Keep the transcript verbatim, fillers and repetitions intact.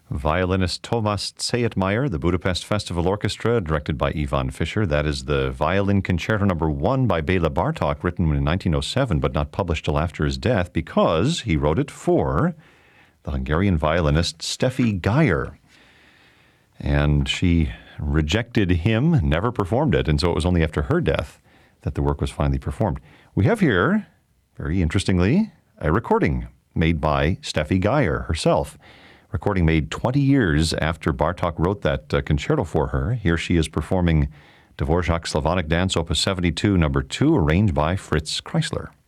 Violinist Thomas Zeytmeyer, the Budapest Festival Orchestra, directed by Ivan Fischer. That is the Violin Concerto Number One by Bela Bartok, written in nineteen oh seven, but not published till after his death because he wrote it for the Hungarian violinist Steffi Geyer. And she rejected him, never performed it, and so it was only after her death that the work was finally performed. We have here, very interestingly, a recording made by Steffi Geyer herself. Recording made twenty years after Bartok wrote that uh, concerto for her. Here she is performing Dvorak's Slavonic Dance, Opus seventy-two, number two, arranged by Fritz Kreisler.